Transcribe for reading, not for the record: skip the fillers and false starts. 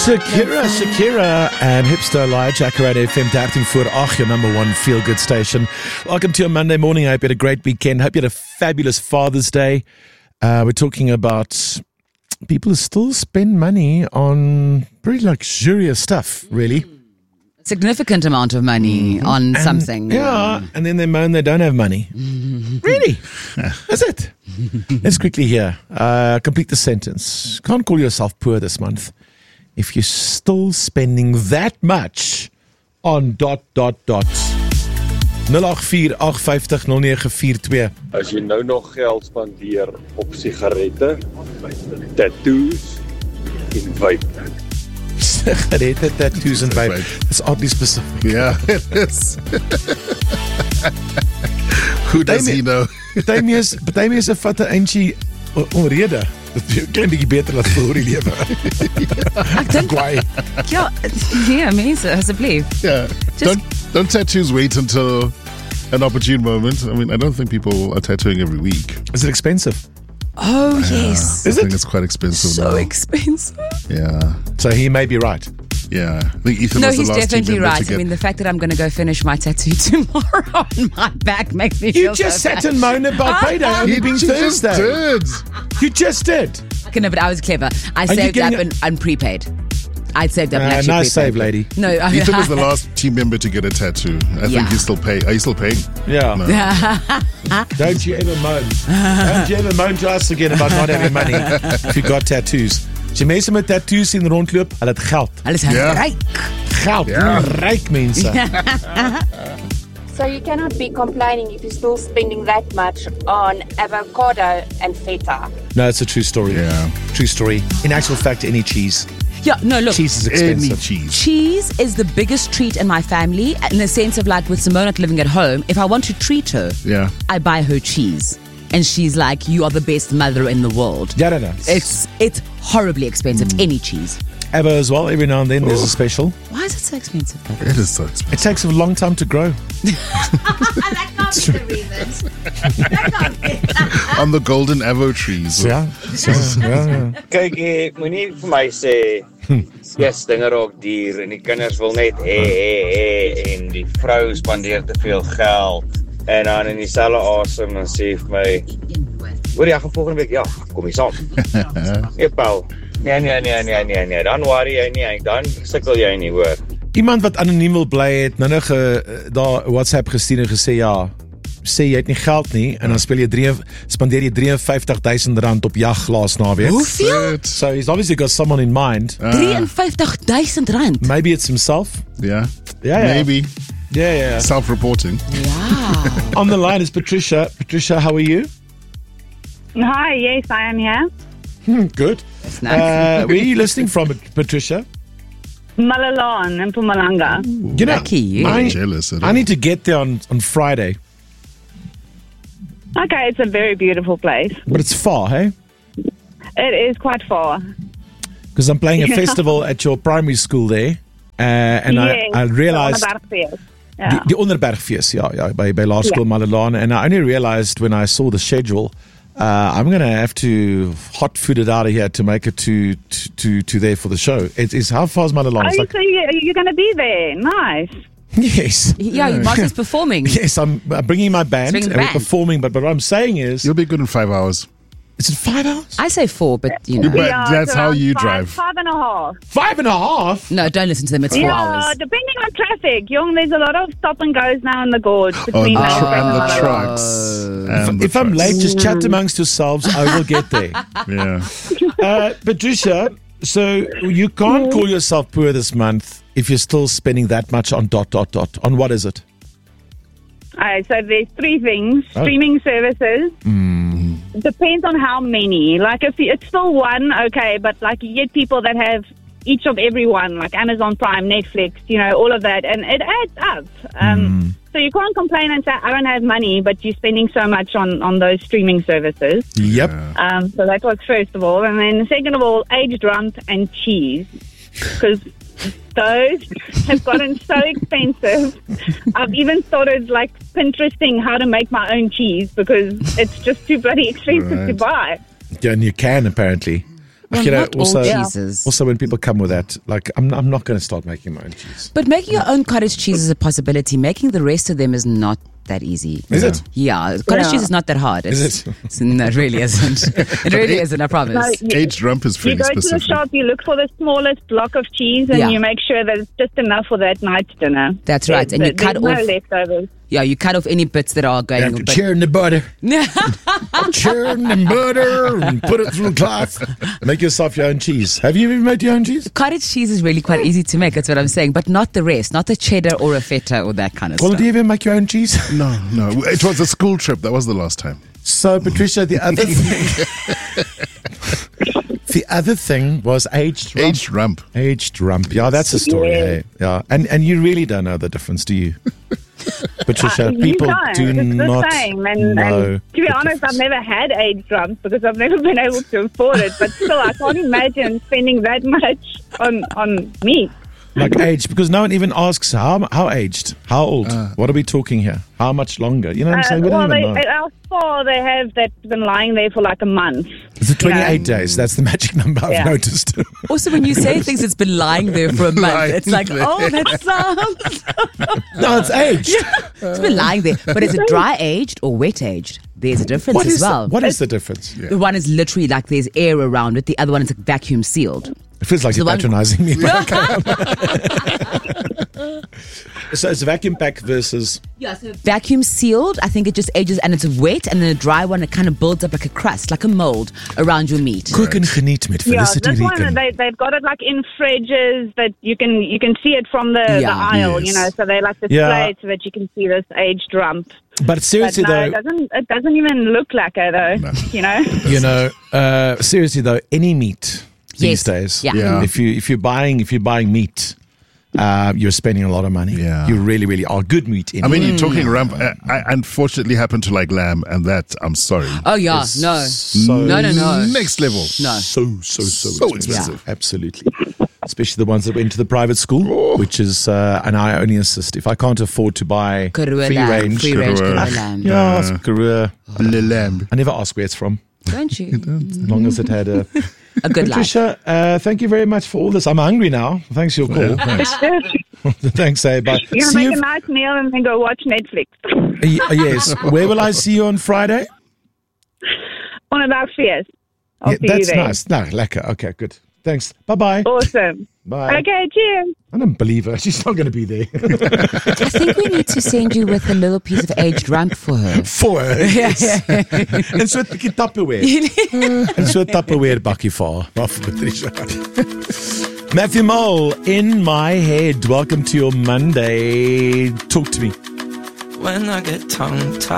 Shakira and Hipster Lie, Jacaranda FM 13 voor 8, your number one feel-good station. Welcome to your Monday morning. I hope you had a great weekend. Hope you had a fabulous Father's Day. We're talking about people who still spend money on pretty luxurious stuff, really. Significant amount of money on something. Yeah, and then they moan they don't have money. Really? That's it. Let's quickly hear. Complete the sentence. Can't call yourself poor this month if you're still spending that much on ... 084-850-0942. As jy nou nog geld spandeer op sigarette, tattoos en vape. Sigarette, tattoos en vape. That's oddly specific. Yeah, it is. Who does he know? Party mense vat 'n eentjie onrede. Dit is 'n klein bietjie beter as vir die lewe. Ek dink, ja, nee, mense, asseblief. Yeah. Don't tattoos wait until an opportune moment. I mean, I don't think people are tattooing every week. Is it expensive? Oh, yes. I think it's quite expensive So now. expensive. Yeah. So he may be right. Yeah. I think Ethan No, was the he's last definitely team member right. to get... I mean, the fact that I'm going to go finish my tattoo tomorrow on my back makes me feel You just so sat bad. and moaned about payday only being She just Thursday. did. You just did. Okay, no, but I was clever. I you saved getting up and prepaid. I'd saved up and actually Nice prepaid. save, lady. No, Ethan was the last team member to get a tattoo. I think Yeah. you still pay. Are you still paying? Yeah. No. Don't you ever moan. Don't you ever moan to us again about not having money if you got tattoos. As jy mense met tattoos sien rondloop, hulle het geld. Hulle is Ja. ryk. Geld. Ja. Ryk mense. So you cannot be complaining if you're still spending that much on avocado and feta. No, it's a true story. Yeah. True story. In actual fact, any cheese. Yeah, no, look. Cheese is Any expensive. cheese. Cheese is the biggest treat in my family, in the sense of like with Simone not living at home, if I want to treat her, Yeah. I buy her cheese. And she's like, you are the best mother in the world. Yeah, no. It's horribly expensive, any cheese. Avo as well, every now and then there's a special. Why is it so expensive? It is so expensive. It takes a long time to grow. That can't be the reason. That can't be. On the golden avo trees. Ja. Ja. Kyk, moenie vir my sê, yes, dinge raak duur en die kinders wil net en die vrou spandeer te veel geld. En dan in dieselfde asem dan sê vir my, hoor jy gaan volgende week, ja, kom jy saam. Nee, Paul. Nee, dan worry jy nie, dan sukkel jy nie, hoor. Iemand wat anoniem wil bly het nou daar WhatsApp gestuur en gesê ja, sê jy het nie geld nie en dan spandeer jy R53,000 op jag laas naweek. Hoeveel? So he's obviously got someone in mind. R53,000. Maybe it's himself. Yeah. Yeah. Maybe. Yeah. Self-reporting. Wow. On the line is Patricia. Patricia, how are you? Hi, yes, I am here. Good. That's nice. Where are you listening from, Patricia? Malalan in Mpumalanga. You know, Lucky you. I'm jealous. I need to get there on Friday, Okay, it's a very beautiful place. but it's far, hey? It is quite far. Because I'm playing a festival at your primary school there, and Yes, I realized on the Bergfeest. Yeah. die Onderbergfeest, ja, by Laerskool Malalaan, and I only realized when I saw the schedule, I'm going to have to hot food it out of here to make it to there for the show. It's how far is Malalaan? Oh, It's like, so you're going to be there. Nice. yes. Yeah, Martha's performing. Yes, I'm bringing my band Bringing and the we're band. performing, but what I'm saying is, You'll be good in 5 hours. is it 5 hours? I say 4, but you know. But Yeah, that's it's how around you five, drive. 5.5. 5.5? No, don't listen to them. It's 4 Yeah, hours. depending on traffic. Young, there's a lot of stop and goes now in the gorge On between the, Randburg and the Malalan. trucks. And the If I'm trucks. late, just chat amongst yourselves. I will get there. Yeah. Patricia, so you can't call yourself poor this month if you're still spending that much on ... On what is it? Alright, so there's 3 things. Oh. Streaming services. Depends on how many. Like, if it's still one, okay, but like you get people that have each of every one, like Amazon Prime, Netflix, all of that, and it adds up. So you can't complain and say, I don't have money, but you're spending so much on those streaming services. Yep. So that was first of all. And then second of all, aged rump and cheese. Because those have gotten so expensive. I've even started like Pinteresting how to make my own cheese because it's just too bloody expensive to buy. Yeah, and you can apparently. Well, You know, not also- all Yeah. cheeses. Also, when people come with that, like, I'm not going to start making my own cheese. But making your own cottage cheese is a possibility. Making the rest of them is not that easy. Is it? Yeah. Cottage cheese is not that hard. Is it? No, it really isn't. It really isn't, I promise. No, Aged rump is You pretty go to the specific. shop, you look for the smallest block of cheese, and Yeah. you make sure that it's just enough for that night's dinner. That's right, and you There's cut no off- leftovers. Yeah, you cut off any bits that are going. but- Churn the butter. Churn the butter and put it through a cloth. Make yourself your own cheese. Have you ever made your own cheese? Cottage cheese is really quite easy to make. That's what I'm saying, but not the rest, not the cheddar or a feta or that kind of Well, stuff. do you ever make your own cheese? No. It was a school trip. That was the last time. So, Patricia, the other thing, the other thing was aged rump. Aged rump. Aged rump. Yeah, that's a story. Yeah. Hey? Yeah, and you really don't know the difference, do you, Patricia? People you don't. do It's not the same. And know. to be the honest, difference. I've never had aged rump because I've never been able to afford it. But still, I can't imagine spending that much on meat. Like aged, because no one even asks how aged, how old. What are we talking here? How much longer? You know what I'm saying? We Well, don't even know. at our store, they have that's been lying there for like a month. It's 28 you know. days. That's the magic number I've Yeah. noticed. Also, when you say things, it's been lying there for a month. Lying It's like, there. oh, that sounds. No, it's aged. It's been lying there. But is it dry aged or wet aged? There's a difference What as is well. what is the difference? The one is literally like there's air around it. The other one is like vacuum sealed. It feels like So you're the one- patronizing me. But okay. So it's vacuum pack versus. Yeah, so vacuum sealed, I think it just ages and it's wet, and then a dry one, it kind of builds up like a crust, like a mold around your meat. Cook and geniet met Yeah, Felicity this one Rieken. they've got it like in fridges that you can see it from the Yeah. aisle, Yes. you know. So they like display Yeah. it so that you can see this aged rump. But But seriously no, though, it doesn't even look like it though. You know. you know, seriously though, any meat these Yes. days. Yeah. Yeah. If you're buying meat, you're spending a lot of money. Yeah. You really, really are. Good meat. I mean, you're talking rump. I unfortunately happen to like lamb, and that, I'm sorry. Oh, yeah, is no. so No. Next level. No. so expensive. Absolutely. Especially the ones that went to the private school, which is, and I only insist, if I can't afford to buy Karoo free lamb, range, free range Karoo. Karoo lamb. yeah, it's Karoo. Le lamb. I never ask where it's from, Don't you? as long as it had a. A good life. Patricia, thank you very much for all this. I'm hungry now. Thanks for your call. Thanks. Thanks, bye. You're See gonna you. make a nice meal and then go watch Netflix. Yes. Where will I see you on Friday? On about fierce. I'll see you That's there. nice. No, lekker. Okay, good. Thanks. Bye-bye. Awesome. Bye. Okay, cheers. I don't believe her. She's not going to be there. I think we need to send you with a little piece of aged rump for her. For her. Yes. En so 'n bietjie Tupperware. En so 'n Tupperware bakkie vir haar. Maar vir Patricia. Matthew Mole, In My Head. Welcome to your Monday. Talk to me. When I get tongue tied.